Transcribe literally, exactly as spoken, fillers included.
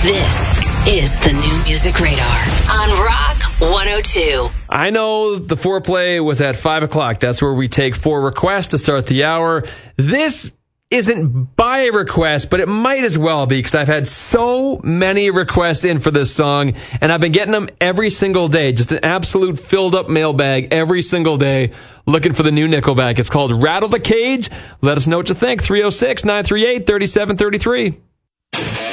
This is the New Music Radar on Rock one oh two. I know the foreplay was at five o'clock. That's where we take four requests to start the hour. This isn't by request, but it might as well be because I've had so many requests in for this song, and I've been getting them every single day. Just an absolute filled up mailbag every single day looking for the new Nickelback. It's called Rattle the Cage. Let us know what you think. three oh six, nine three eight, three seven three three.